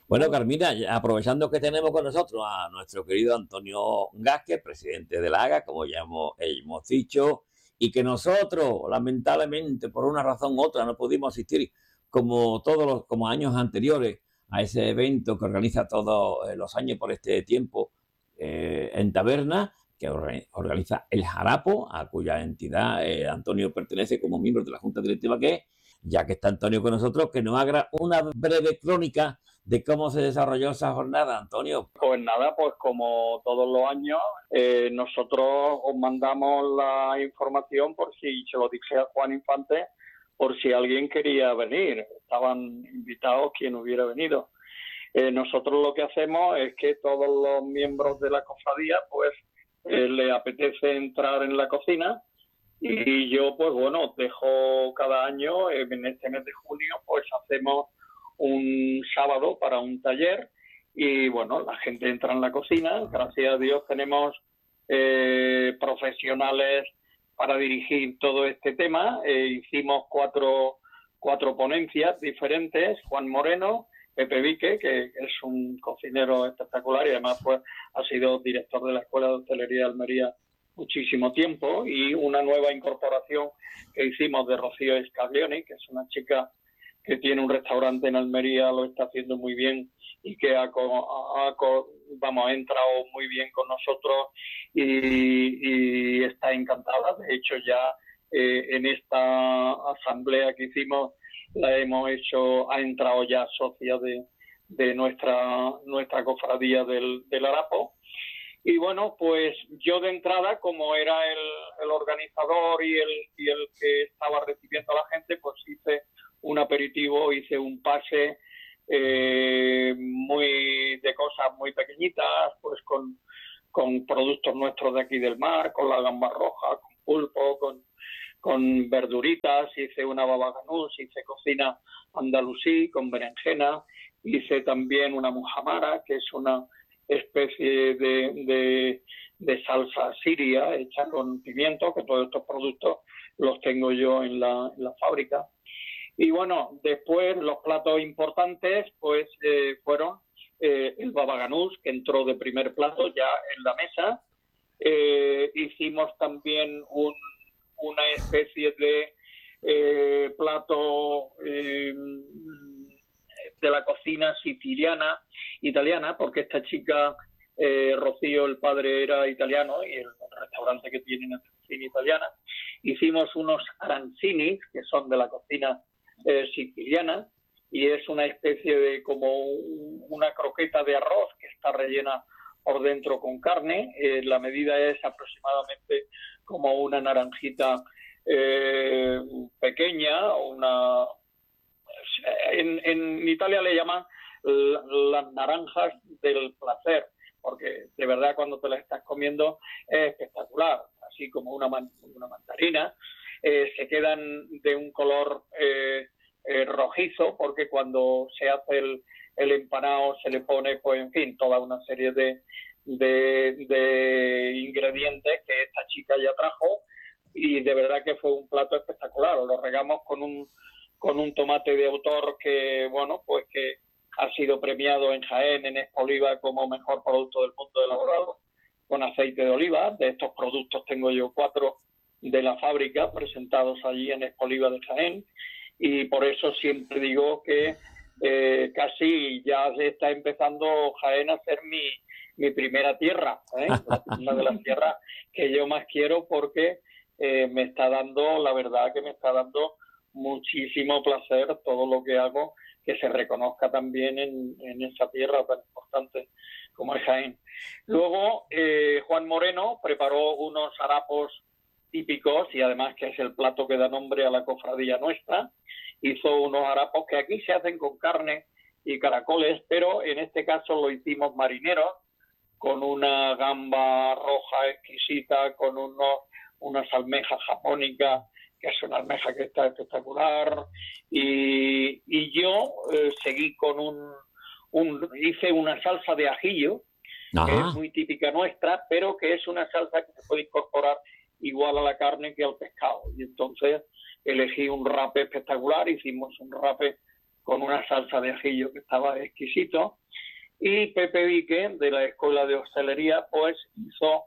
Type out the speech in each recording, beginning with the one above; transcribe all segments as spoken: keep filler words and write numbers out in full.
Bueno, Carmina, ya aprovechando que tenemos con nosotros a nuestro querido Antonio Gázquez, presidente de la AGA, como ya hemos, hemos dicho, y que nosotros, lamentablemente, por una razón u otra, no pudimos asistir como todos los como años anteriores a ese evento que organiza todos los años por este tiempo eh, en Taberna, que organiza el Jarapo, a cuya entidad eh, Antonio pertenece como miembro de la Junta Directiva que es, ya que está Antonio con nosotros, que nos haga una breve crónica de cómo se desarrolló esa jornada, Antonio. Pues nada, pues como todos los años, eh, nosotros os mandamos la información por si se lo dije a Juan Infante, por si alguien quería venir. Estaban invitados quien hubiera venido. Eh, nosotros lo que hacemos es que todos los miembros de la cofradía, pues, eh, le apetece entrar en la cocina y yo, pues bueno, dejo cada año, eh, en este mes de junio, pues hacemos un sábado para un taller y bueno, la gente entra en la cocina. Gracias a Dios tenemos eh, profesionales para dirigir todo este tema. Eh, hicimos cuatro, cuatro ponencias diferentes. Juan Moreno, Pepe Vique, que es un cocinero espectacular y además pues, ha sido director de la Escuela de Hostelería de Almería muchísimo tiempo, y una nueva incorporación que hicimos de Rocío Scaglioni, que es una chica que tiene un restaurante en Almería, lo está haciendo muy bien y que ha, ha, vamos, ha entrado muy bien con nosotros y, y está encantada. De hecho, ya eh, en esta asamblea que hicimos, la hemos hecho, ha entrado ya socia de, de nuestra, nuestra cofradía del, del Harapo. Y bueno, pues yo de entrada, como era el, el organizador y el, y el que estaba recibiendo a la gente, pues hice un aperitivo, hice un pase eh, muy de cosas muy pequeñitas, pues con, con productos nuestros de aquí del mar, con la gamba roja, con pulpo, con, con verduritas, hice una baba ganús, hice cocina andalusí con berenjena, hice también una mujamara, que es una especie de, de, de salsa siria hecha con pimiento, que todos estos productos los tengo yo en la, en la fábrica. Y bueno, después los platos importantes pues eh, fueron eh, el baba ganús, que entró de primer plato ya en la mesa. Eh, hicimos también un, una especie de eh, plato eh, de la cocina siciliana, italiana, porque esta chica, eh, Rocío, el padre era italiano y el restaurante que tienen es cocina italiana. Hicimos unos arancinis, que son de la cocina eh, siciliana, y es una especie de como una croqueta de arroz que está rellena por dentro con carne. Eh, la medida es aproximadamente como una naranjita eh, pequeña, una... En, en Italia le llaman las naranjas del placer, porque de verdad cuando te las estás comiendo es espectacular, así como una, man, una mandarina. Eh, se quedan de un color eh, eh, rojizo, porque cuando se hace el, el empanado se le pone, pues en fin, toda una serie de, de, de ingredientes que esta chica ya trajo, y de verdad que fue un plato espectacular. Lo regamos con un con un tomate de autor que, bueno, pues que ha sido premiado en Jaén, en Expo Oliva, como mejor producto del mundo elaborado con aceite de oliva. De estos productos tengo yo cuatro de la fábrica presentados allí en Expo Oliva de Jaén, y por eso siempre digo que eh, casi ya se está empezando Jaén a ser mi, mi primera tierra, ¿eh? Una de las tierras que yo más quiero, porque eh, me está dando, la verdad que me está dando muchísimo placer todo lo que hago, que se reconozca también en, en esa tierra tan importante como es Jaén. Luego, eh, Juan Moreno preparó unos harapos típicos, y además que es el plato que da nombre a la cofradía nuestra. Hizo unos harapos que aquí se hacen con carne y caracoles, pero en este caso lo hicimos marineros, con una gamba roja exquisita, con unos, unas almejas japónicas, que es una almeja que está espectacular, y, y yo eh, seguí con un, un, hice una salsa de ajillo, Ajá. que es muy típica nuestra, pero que es una salsa que se puede incorporar igual a la carne que al pescado, y entonces elegí un rape espectacular. Hicimos un rape con una salsa de ajillo que estaba exquisito. Y Pepe Vique, de la Escuela de Hostelería, pues hizo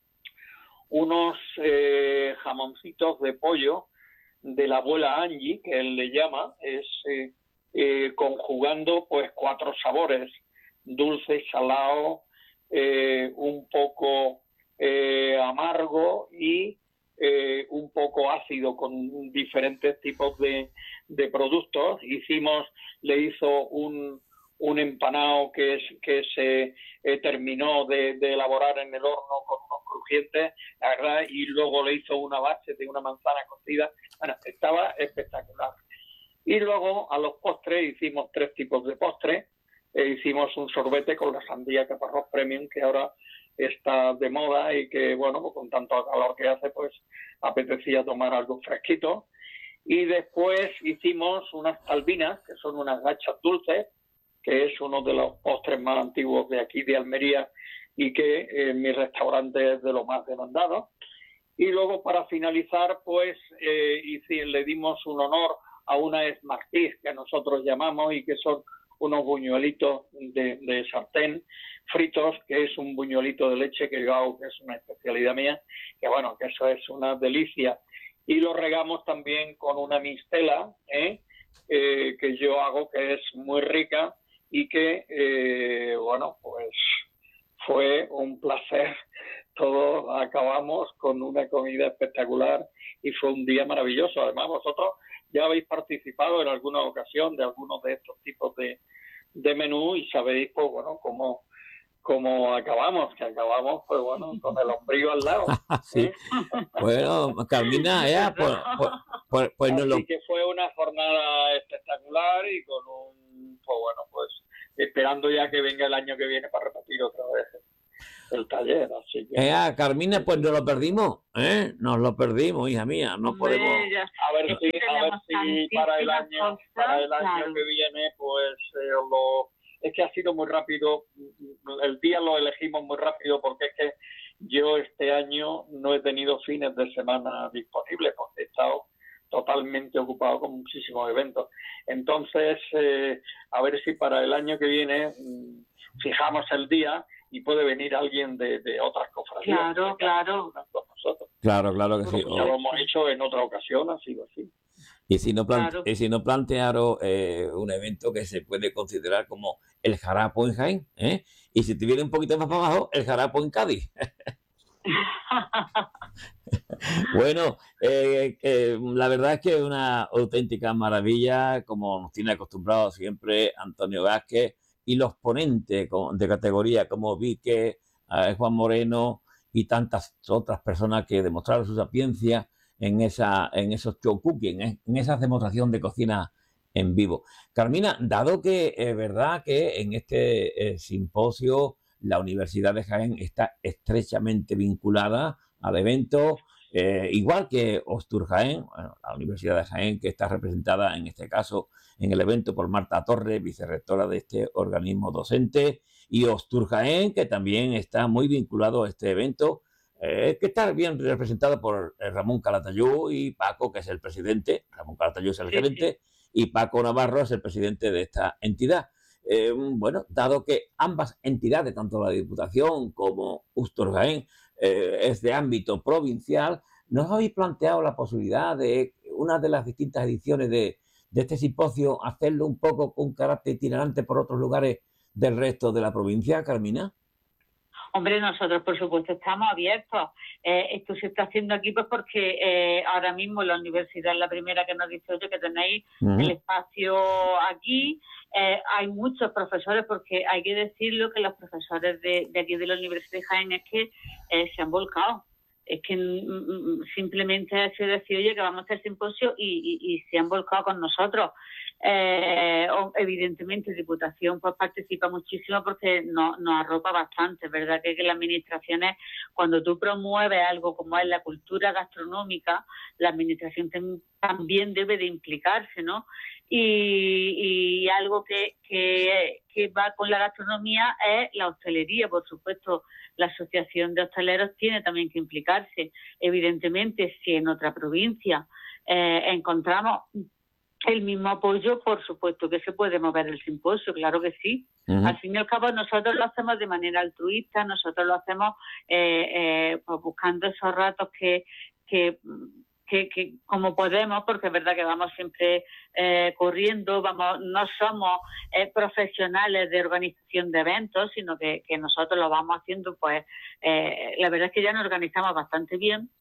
unos eh, jamoncitos de pollo de la abuela Angie, que él le llama, es eh, eh, conjugando pues cuatro sabores, dulce, salado, eh, un poco eh, amargo y eh, un poco ácido, con diferentes tipos de, de productos. Hicimos, le hizo un, un empanado que, es, que se eh, terminó de, de elaborar en el horno con unos crujientes, la verdad, y luego le hizo una base de una manzana cocida. Bueno, estaba espectacular. Y luego a los postres hicimos tres tipos de postres. Eh, hicimos un sorbete con la sandía Caparrós Premium, que ahora está de moda y que, bueno, pues con tanto calor que hace, pues apetecía tomar algo fresquito. Y después hicimos unas talbinas, que son unas gachas dulces, que es uno de los postres más antiguos de aquí de Almería y que en eh, mi restaurante es de lo más demandado. Y luego, para finalizar, pues eh, y si le dimos un honor a una Smarties que nosotros llamamos, y que son unos buñuelitos de, de sartén fritos, que es un buñuelito de leche que yo hago, que es una especialidad mía, que bueno, que eso es una delicia. Y lo regamos también con una mistela, ¿eh? Eh, que yo hago, que es muy rica y que, eh, bueno, pues fue un placer. Todos acabamos con una comida espectacular y fue un día maravilloso. Además, vosotros ya habéis participado en alguna ocasión de algunos de estos tipos de, de menú y sabéis, pues bueno, cómo, cómo acabamos, que acabamos, pues bueno, con el ombligo al lado. Sí. ¿eh? Bueno, Carmina, ya, pues, pues, pues, pues no Así lo... que fue una jornada espectacular y con un, pues bueno, pues esperando ya que venga el año que viene para repetir otra vez el taller, así que... Eh, ah, Carmina, pues nos lo perdimos, ¿eh? Nos lo perdimos, hija mía, no Hombre, podemos... ya- A ver es si, que a ver tenemos si para el tantísimas año, cosas, para el año claro. que viene, pues eh, lo... Es que ha sido muy rápido, el día lo elegimos muy rápido porque es que yo este año no he tenido fines de semana disponibles porque he estado totalmente ocupado con muchísimos eventos. Entonces, eh, a ver si para el año que viene mmm, fijamos el día y puede venir alguien de, de otras cofradías. Claro, claro. Con nosotros. Claro, claro que sí. Ya lo hemos hecho en otra ocasión, ha sido así. Y si no, plante, Claro. y si no plantearos eh, un evento que se puede considerar como el jarapo en Jaén, ¿eh? Y si te viene un poquito más para abajo, el jarapo en Cádiz. Bueno, eh, eh, la verdad es que es una auténtica maravilla, como nos tiene acostumbrado siempre Antonio Vázquez y los ponentes de categoría como Vique, eh, Juan Moreno y tantas otras personas que demostraron su sapiencia en, esa, en esos show cooking, ¿eh? En esa demostración de cocina en vivo. Carmina, dado que es verdad que en este eh, simposio la Universidad de Jaén está estrechamente vinculada al evento, eh, igual que Ostur Jaén, bueno, la Universidad de Jaén, que está representada en este caso en el evento por Marta Torres, vicerrectora de este organismo docente, y Ostur Jaén, que también está muy vinculado a este evento, eh, que está bien representado por eh, Ramón Calatayud y Paco, que es el presidente. Ramón Calatayud es el Sí, gerente, sí. Y Paco Navarro es el presidente de esta entidad. Eh, bueno, dado que ambas entidades, tanto la Diputación como Ostur Jaén, eh, es de ámbito provincial, ¿nos habéis planteado la posibilidad de una de las distintas ediciones de, de este simposio hacerlo un poco con carácter itinerante por otros lugares del resto de la provincia, Carmina? Hombre, nosotros por supuesto estamos abiertos. Eh, esto se está haciendo aquí pues porque eh, ahora mismo la universidad es la primera que nos dice, oye, que tenéis uh-huh. el espacio aquí. Eh, hay muchos profesores, porque hay que decirlo que los profesores de, de aquí de la Universidad de Jaén es que eh, se han volcado. Es que mm, simplemente se decía, oye, que vamos a hacer simposio y, y, y se han volcado con nosotros. Eh, evidentemente Diputación pues participa muchísimo porque nos, nos arropa bastante, ¿verdad? Que, que las administraciones, cuando tú promueves algo como es la cultura gastronómica, la administración ten, también debe de implicarse, ¿no? Y, y algo que, que, que va con la gastronomía es la hostelería, por supuesto. La Asociación de Hosteleros tiene también que implicarse. Evidentemente, si en otra provincia eh, encontramos el mismo apoyo, por supuesto que se puede mover el simposio, claro que sí. Uh-huh. Al fin y al cabo nosotros lo hacemos de manera altruista, nosotros lo hacemos eh, eh, pues buscando esos ratos que, que, que, que como podemos, porque es verdad que vamos siempre eh, corriendo, vamos, no somos eh, profesionales de organización de eventos, sino que, que nosotros lo vamos haciendo, pues eh, la verdad es que ya nos organizamos bastante bien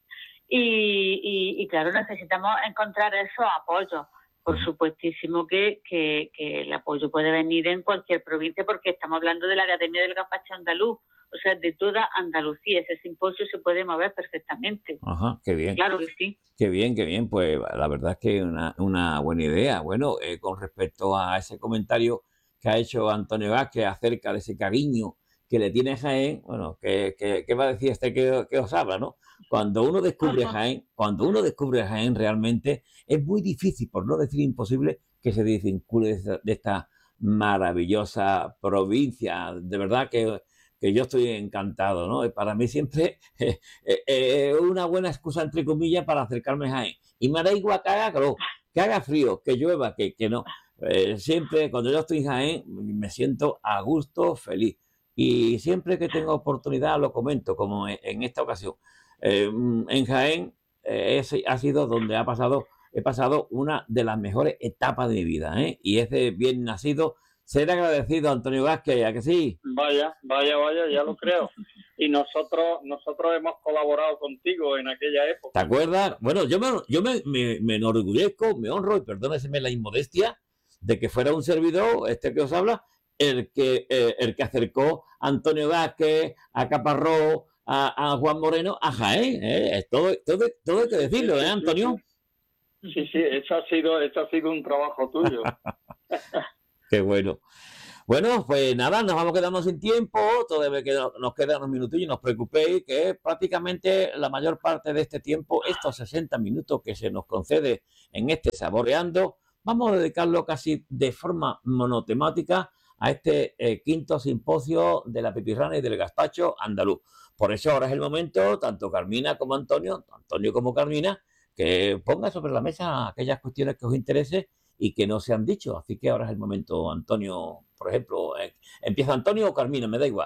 y, y, y claro, necesitamos encontrar esos apoyos. Por supuestísimo que, que, que el apoyo puede venir en cualquier provincia porque estamos hablando de la Academia del Gazpacho Andaluz, o sea, de toda Andalucía. Ese simposio se puede mover perfectamente. Ajá, qué bien. Claro que sí. Qué bien, qué bien. Pues la verdad es que una, una buena idea. Bueno, eh, con respecto a ese comentario que ha hecho Antonio Vázquez acerca de ese cariño que le tiene Jaén, bueno, ¿qué, qué, qué va a decir este que, que os habla, no? Cuando uno descubre Jaén, cuando uno descubre Jaén realmente es muy difícil, por no decir imposible, que se desvincule de esta, de esta maravillosa provincia. De verdad que, que yo estoy encantado, ¿no? Para mí siempre es eh, eh, una buena excusa, entre comillas, para acercarme a Jaén. Y me da igual que haga calor, que haga frío, que llueva, que, que no. Eh, siempre, cuando yo estoy en Jaén, me siento a gusto, feliz. Y siempre que tengo oportunidad lo comento, como en, en esta ocasión. Eh, en Jaén eh, ese ha sido donde ha pasado, he pasado una de las mejores etapas de mi vida, ¿eh? Y es de bien nacido ser agradecido a Antonio Vázquez, ¿a que sí? Vaya, vaya, vaya, ya lo creo. Y nosotros nosotros hemos colaborado contigo en aquella época. ¿Te acuerdas? Bueno, yo me, yo me, me, me enorgullezco, me honro, y perdónenme la inmodestia, de que fuera un servidor, este que os habla, el que, eh, el que acercó a Antonio Vázquez, a Caparrós, A, a Juan Moreno, a Jaén, ¿eh? todo, todo, todo hay que decirlo, ¿eh, Antonio? Sí, sí, eso ha sido, eso ha sido un trabajo tuyo. Qué bueno. Bueno, pues nada, nos vamos quedando sin tiempo, todavía nos quedan unos minutillos, no os preocupéis, que prácticamente la mayor parte de este tiempo, estos sesenta minutos que se nos concede en este Saboreando, vamos a dedicarlo casi de forma monotemática a este eh, quinto simposio de la pipirrana y del gazpacho andaluz. Por eso ahora es el momento, tanto Carmina como Antonio, Antonio como Carmina, que pongan sobre la mesa aquellas cuestiones que os interesen y que no se han dicho. Así que ahora es el momento, Antonio, por ejemplo, eh, ¿empieza Antonio o Carmina? Me da igual.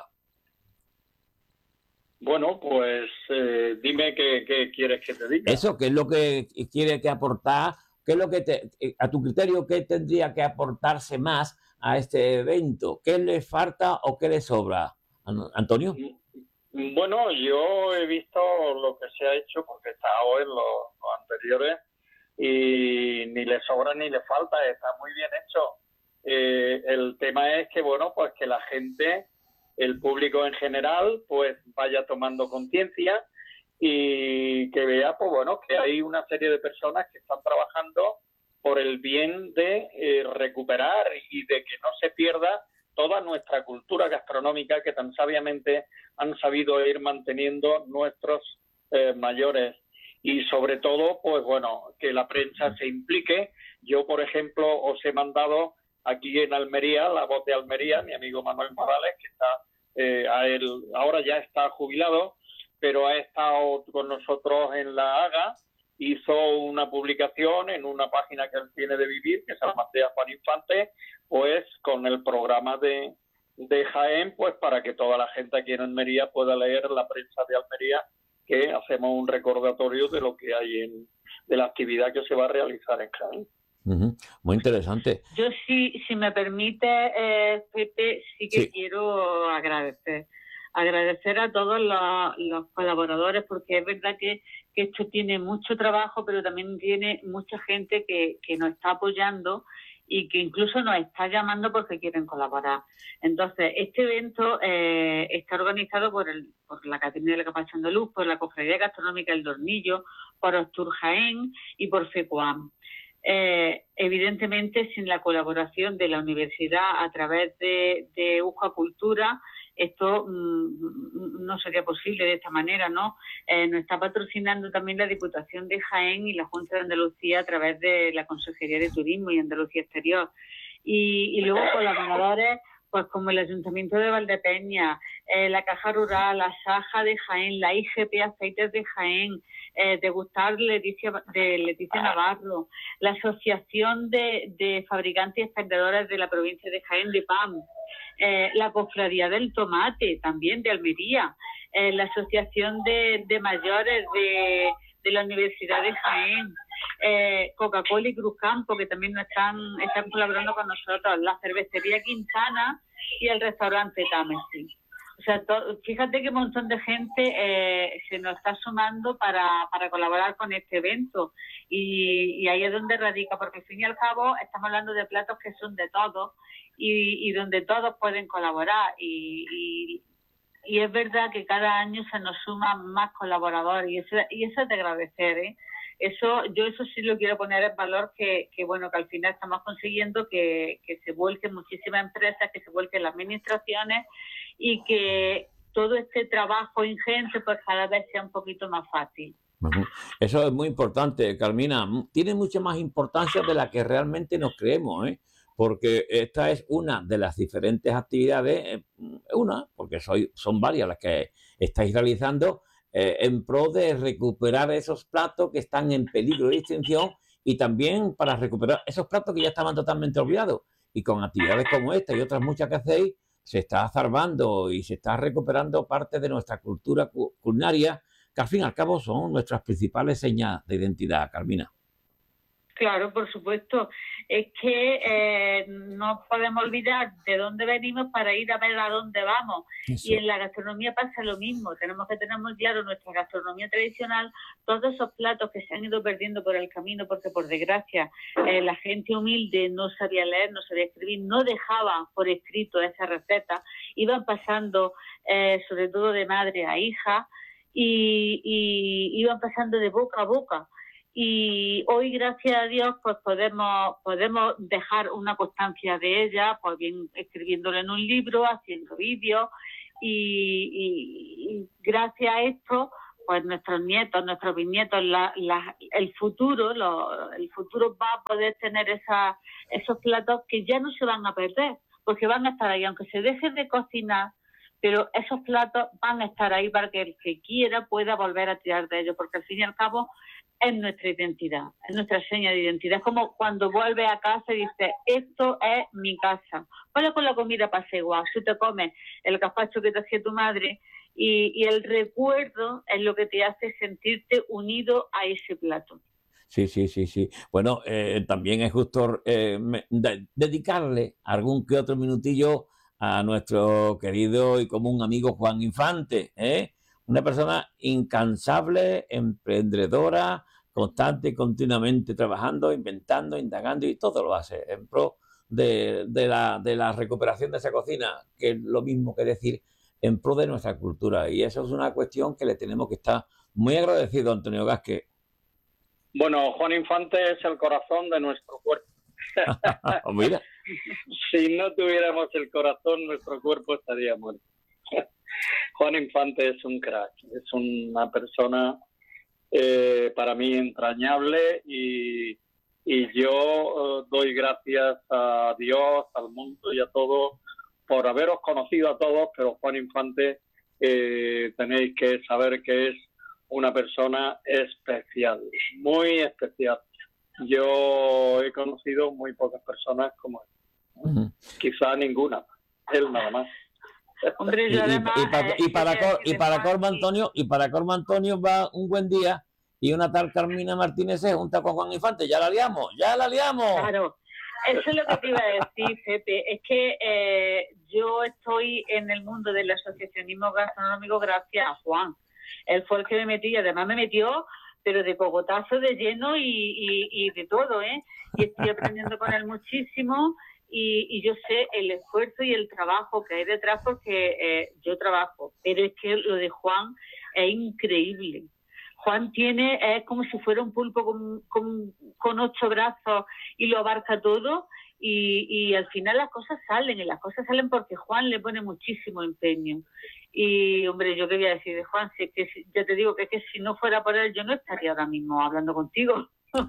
Bueno, pues eh, dime qué, qué quieres que te diga. Eso, ¿qué es lo que quiere que aportar? ¿Qué es lo que te, a tu criterio, qué tendría que aportarse más a este evento? ¿Qué le falta o qué le sobra? Antonio. Bueno, yo he visto lo que se ha hecho porque he estado en los, los anteriores y ni le sobra ni le falta, está muy bien hecho. Eh, el tema es que, bueno, pues que la gente, el público en general, pues vaya tomando conciencia y que vea, pues bueno, que hay una serie de personas que están trabajando por el bien de eh, recuperar y de que no se pierda toda nuestra cultura gastronómica que tan sabiamente han sabido ir manteniendo nuestros eh, mayores. Y sobre todo, pues bueno, que la prensa se implique. Yo, por ejemplo, os he mandado aquí en Almería, La Voz de Almería, mi amigo Manuel Morales, que está eh, a él, ahora ya está jubilado, pero ha estado con nosotros en la Haga, hizo una publicación en una página que él tiene de Vivir, que se llama de Juan Infante, pues con el programa de, de Jaén, pues para que toda la gente aquí en Almería pueda leer la prensa de Almería, que hacemos un recordatorio de lo que hay en, de la actividad que se va a realizar en Jaén. Uh-huh. Muy interesante. Yo sí, si me permite, eh, Pepe, sí que sí. quiero agradecer. Agradecer a todos los, los colaboradores, porque es verdad que, que esto tiene mucho trabajo, pero también tiene mucha gente que, que nos está apoyando y que incluso nos está llamando porque quieren colaborar. Entonces, este evento eh, está organizado por, el, por la Academia del Gazpacho Andaluz, por la Cofradía Gastronómica El Dornillo, por Ostur Jaén y por FECUAM. Eh, evidentemente, sin la colaboración de la universidad a través de, de UJA Cultura, esto mmm, no sería posible de esta manera, ¿no? Eh, nos está patrocinando también la Diputación de Jaén y la Junta de Andalucía a través de la Consejería de Turismo y Andalucía Exterior. Y, y luego colaboradores pues como el Ayuntamiento de Valdepeña, eh, la Caja Rural, la Saja de Jaén, la I G P Aceites de Jaén, eh, Degustar Leticia, de Leticia Navarro, la Asociación de, de Fabricantes y Expendedores de la provincia de Jaén de Pan, eh, la Cofradía del Tomate, también de Almería, eh, la Asociación de, de Mayores de, de la Universidad de Jaén, eh, Coca-Cola y Cruzcampo, que también nos están, están colaborando con nosotros, la Cervecería Quintana y el restaurante Támesis. O sea, to, fíjate que un montón de gente eh, se nos está sumando para, para colaborar con este evento y, y ahí es donde radica, porque al fin y al cabo estamos hablando de platos que son de todos y, y donde todos pueden colaborar y, y, y es verdad que cada año se nos suman más colaboradores y eso, y eso es de agradecer, ¿eh? Eso, yo eso sí lo quiero poner en valor, que, que bueno, que al final estamos consiguiendo que, que se vuelquen muchísimas empresas, que se vuelquen las administraciones y que todo este trabajo ingente pues cada vez sea un poquito más fácil. Eso es muy importante, Carmina. Tiene mucha más importancia de la que realmente nos creemos, ¿eh? Porque esta es una de las diferentes actividades, una, porque soy, son varias las que estáis realizando, eh, en pro de recuperar esos platos que están en peligro de extinción y también para recuperar esos platos que ya estaban totalmente olvidados. Y con actividades como esta y otras muchas que hacéis, se está salvando y se está recuperando parte de nuestra cultura culinaria, que al fin y al cabo son nuestras principales señas de identidad, Carmina. Claro, por supuesto. Es que eh, no podemos olvidar de dónde venimos para ir a ver a dónde vamos. Eso. Y en la gastronomía pasa lo mismo. Tenemos que tener muy claro nuestra gastronomía tradicional, todos esos platos que se han ido perdiendo por el camino, porque por desgracia eh, la gente humilde no sabía leer, no sabía escribir, no dejaba por escrito esa receta, iban pasando eh, sobre todo de madre a hija y, y iban pasando de boca a boca. Y hoy, gracias a Dios, pues podemos podemos dejar una constancia de ella, pues bien escribiéndolo en un libro, haciendo vídeos y, y, y gracias a esto, pues nuestros nietos, nuestros bisnietos, la, la, el futuro, lo, el futuro va a poder tener esa, esos platos que ya no se van a perder, porque van a estar ahí, aunque se dejen de cocinar, pero esos platos van a estar ahí para que el que quiera pueda volver a tirar de ellos, porque al fin y al cabo es nuestra identidad, es nuestra seña de identidad. Es como cuando vuelves a casa y dices, esto es mi casa. Bueno, con la comida pasa igual. Tú te comes el gazpacho que te hacía tu madre y, y el recuerdo es lo que te hace sentirte unido a ese plato. Sí, sí, sí, sí. Bueno, eh, también es justo eh, me, de, dedicarle algún que otro minutillo a nuestro querido y común amigo Juan Infante, ¿eh? Una persona incansable, emprendedora, constante y continuamente trabajando, inventando, indagando y todo lo hace en pro de, de, la, de la recuperación de esa cocina, que es lo mismo que decir en pro de nuestra cultura. Y eso es una cuestión que le tenemos que estar muy agradecido a Antonio Gasque. Bueno, Juan Infante es el corazón de nuestro cuerpo. Mira. Si no tuviéramos el corazón, nuestro cuerpo estaría muerto. Juan Infante es un crack, es una persona eh, para mí entrañable y, y yo eh, doy gracias a Dios, al mundo y a todos por haberos conocido a todos, pero Juan Infante eh, tenéis que saber que es una persona especial, muy especial. Yo he conocido muy pocas personas como él, uh-huh. Quizá ninguna, él nada más. Hombre, y, yo además, y, y, para, y para, eh, y para Corma Antonio y para Corma Antonio va un buen día y una tal Carmina Martínez se junta con Juan Infante, ya la liamos, ya la liamos. Claro, eso es lo que te iba a decir, Pepe, es que eh, yo estoy en el mundo del asociacionismo gastronómico gracias a Juan. Él fue el que me metió y además me metió, pero de cogotazo, de lleno y, y, y de todo, ¿eh? Y estoy aprendiendo con él muchísimo. Y, y yo sé el esfuerzo y el trabajo que hay detrás porque eh, yo trabajo, pero es que lo de Juan es increíble. Juan tiene, es como si fuera un pulpo con, con, con ocho brazos y lo abarca todo y, y al final las cosas salen, y las cosas salen porque Juan le pone muchísimo empeño. Y hombre, yo qué voy a decir de Juan, si es que si, ya te digo que es que si no fuera por él yo no estaría ahora mismo hablando contigo.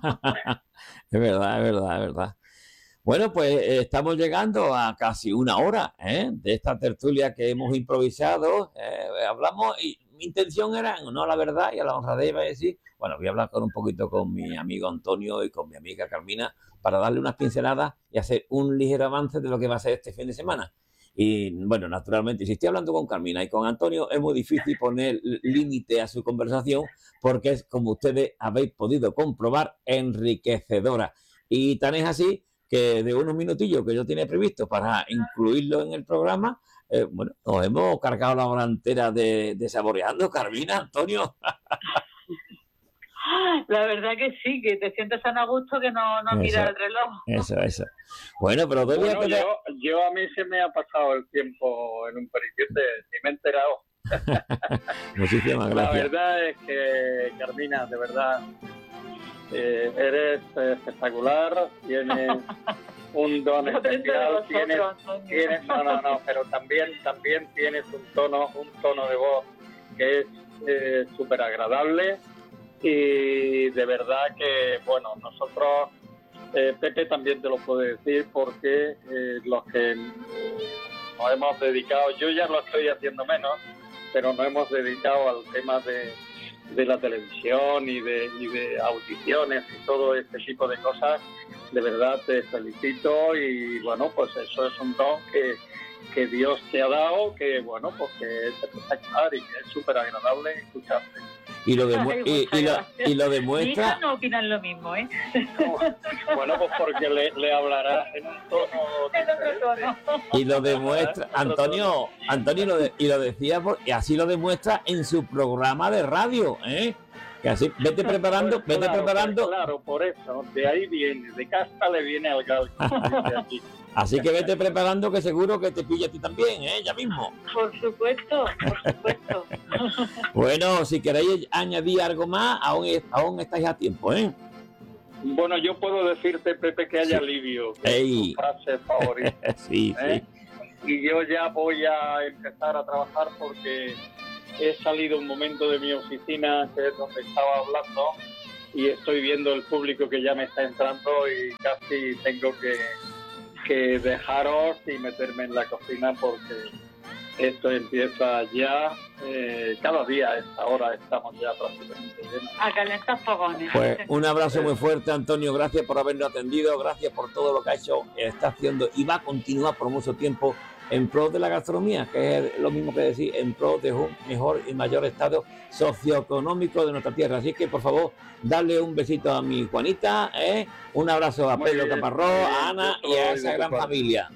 Es verdad, es verdad, es verdad. Bueno, pues eh, estamos llegando a casi una hora ¿eh? de esta tertulia que hemos improvisado. Eh, hablamos y mi intención era, en honor a la verdad y a la honradez, iba a decir, bueno, voy a hablar con un poquito con mi amigo Antonio y con mi amiga Carmina para darle unas pinceladas y hacer un ligero avance de lo que va a ser este fin de semana. Y bueno, naturalmente, si estoy hablando con Carmina y con Antonio, es muy difícil poner límite a su conversación porque es, como ustedes habéis podido comprobar, enriquecedora. Y tan es así que de unos minutillos que yo tenía previsto para incluirlo en el programa, eh, bueno, nos hemos cargado la hora entera de, de saboreando, Carmina, Antonio. La verdad que sí, que te sientes tan a gusto que no, no miras el reloj. Eso, eso. Bueno, pero bueno, que te... yo, yo a mí se me ha pasado el tiempo en un periquete, ni me he enterado. Muchísimas gracias. La verdad es que, Carmina, de verdad, eh, eres espectacular, tienes un don especial, tienes, tienes, no, no, no, pero también, también tienes un tono, un tono de voz que es eh, súper agradable. Y de verdad que, bueno, nosotros, eh, Pepe también te lo puede decir, porque eh, los que nos hemos dedicado, yo ya lo estoy haciendo menos, pero nos hemos dedicado al tema de, de la televisión y de, y de audiciones y todo este tipo de cosas. De verdad te felicito y, bueno, pues eso es un don que, que Dios te ha dado, que, bueno, pues que es espectacular y que es súper agradable escucharte. Y lo, demu- Ay, y, y, lo, y lo demuestra. Mi hija no opinan lo mismo, ¿eh? No, bueno, pues porque le, le hablarás en un tono. En otro tono. Y lo demuestra, Antonio, Antonio lo de, y lo decía, por, y así lo demuestra en su programa de radio, ¿eh? Que así, vete preparando, pues, vete claro, preparando. Pues, claro, por eso, de ahí viene, de casta le viene al galgo. Así que vete preparando que seguro que te pilla a ti también, ¿eh? Ya mismo. Por supuesto, por supuesto. Bueno, si queréis añadir algo más, aún, aún estáis a tiempo, ¿eh? Bueno, yo puedo decirte, Pepe, que hay sí. alivio, que Ey. es tu frase favorita. sí, ¿eh? sí. Y yo ya voy a empezar a trabajar porque he salido un momento de mi oficina, que es donde estaba hablando, y estoy viendo el público que ya me está entrando y casi tengo que... que dejaros y meterme en la cocina porque esto empieza ya, eh, cada día a esta hora estamos ya prácticamente llenos. A calentar fogones. Pues un abrazo muy fuerte, Antonio, gracias por habernos atendido, gracias por todo lo que ha hecho, está haciendo y va a continuar por mucho tiempo en pro de la gastronomía, que es lo mismo que decir, en pro de un mejor y mayor estado socioeconómico de nuestra tierra. Así que, por favor, dale un besito a mi Juanita, ¿eh? Un abrazo a muy Pedro bien, Caparrós, bien, a Ana y a esa gran familia.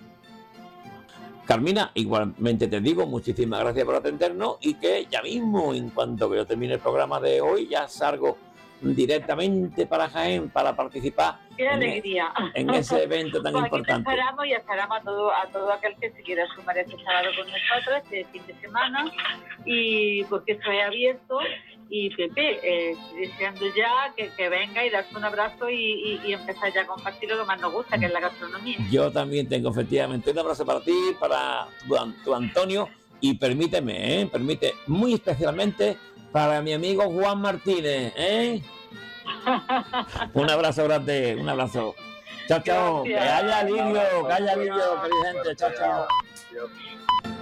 Carmina, igualmente te digo, muchísimas gracias por atendernos y que ya mismo, en cuanto que yo termine el programa de hoy, ya salgo directamente para Jaén para participar. ¡Qué alegría! En, en ese evento tan pues importante. Aquí esperamos y esperamos a todo, a todo aquel que se quiera sumar este sábado con nosotros, este fin de semana, y porque esto es abierto. Y Pepe, eh, deseando ya que, que venga y darse un abrazo y, y, y empezar ya a compartir lo que más nos gusta, que es la gastronomía. Yo también tengo efectivamente un abrazo para ti, para tu, tu Antonio, y permíteme, ¿eh? permite muy especialmente para mi amigo Juan Martínez, ¿eh? Un abrazo grande, un abrazo. Chao, chao. Gracias. Que haya alivio, que haya alivio, querida gente. Chao, chao.